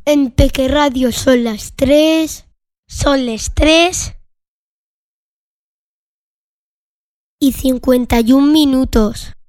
En Peque Radio son las 3. Son las 3:51.